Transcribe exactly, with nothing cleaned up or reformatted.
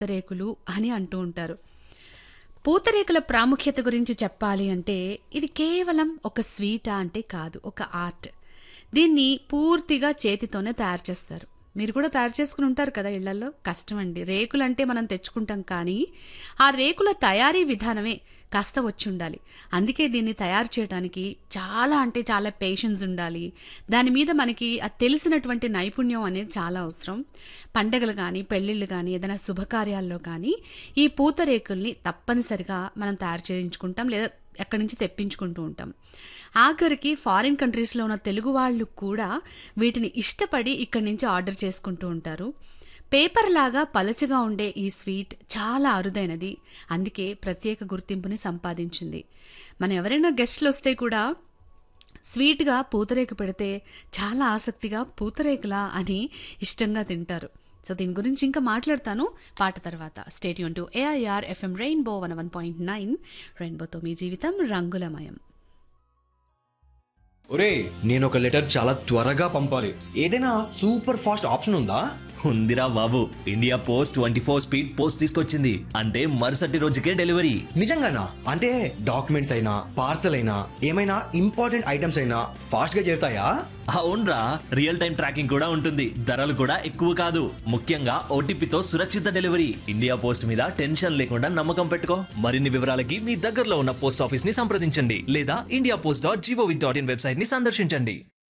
పూతరేకులు అని అంటూ ఉంటారు. పూతరేకుల ప్రాముఖ్యత గురించి చెప్పాలి అంటే ఇది కేవలం ఒక స్వీటా అంటే కాదు, ఒక ఆర్ట్. దీన్ని పూర్తిగా చేతితోనే తయారు చేస్తారు. మీరు కూడా తయారు చేసుకుని ఉంటారు కదా ఇళ్లలో. కష్టం అండి. రేకులంటే మనం తెచ్చుకుంటాం, కానీ ఆ రేకుల తయారీ విధానమే కాస్త వచ్చి ఉండాలి. అందుకే దీన్ని తయారు చేయడానికి చాలా అంటే చాలా పేషెన్స్ ఉండాలి. దాని మీద మనకి అది తెలిసినటువంటి నైపుణ్యం అనేది చాలా అవసరం. పండగలు కానీ, పెళ్ళిళ్ళు కానీ, ఏదైనా శుభకార్యాల్లో కానీ ఈ పూతరేకుల్ని తప్పనిసరిగా మనం తయారు చేయించుకుంటాం, లేదా ఎక్కడి నుంచి తెప్పించుకుంటూ ఉంటాం. ఆఖరికి ఫారిన్ కంట్రీస్లో ఉన్న తెలుగు వాళ్ళు కూడా వీటిని ఇష్టపడి ఇక్కడి నుంచి ఆర్డర్ చేసుకుంటూ ఉంటారు. పేపర్ లాగా పలచగా ఉండే ఈ స్వీట్ చాలా అరుదైనది, అందుకే ప్రత్యేక గుర్తింపుని సంపాదించింది. మనం ఎవరైనా గెస్ట్లు వస్తే కూడా స్వీట్గా పూతరేకు పెడితే చాలా ఆసక్తిగా పూతరేకులా అని ఇష్టంగా తింటారు. సో దీని గురించి ఇంకా మాట్లాడతాను పాట తర్వాత. Stay tune to AIR FM rainbow one one point nine. రెయిన్బోతో మీ జీవితం రంగులమయం. ఒరే, నేను ఒక లెటర్ చాలా త్వరగా పంపాలి. ఏదైనా సూపర్ ఫాస్ట్ ఆప్షన్ ఉందా? ఉందిరా బాబు, India post twenty four speed post తీసుకొచ్చింది. అంటే మరుసటి రోజుకే డెలివరీ. నిజంగానా? అంటే డాక్యుమెంట్స్ అయినా పార్సల్ అయినా ఏమైనా ఇంపార్టెంట్ ఐటమ్స్ అయినా ఫాస్ట్ గా చేరుతాయా? అవునరా, రియల్ టైం ట్రాకింగ్ కూడా ఉంటుంది. ధరలు కూడా ఎక్కువ కాదు. ముఖ్యంగా ఓటీపీతో సురక్షిత డెలివరీ. ఇండియా పోస్ట్ మీద టెన్షన్ లేకుండా నమ్మకం పెట్టుకో. మరిన్ని వివరాలకి మీ దగ్గరలో ఉన్న పోస్ట్ ఆఫీస్ ని సంప్రదించండి లేదా India post dot GOV dot in website ని సందర్శించండి.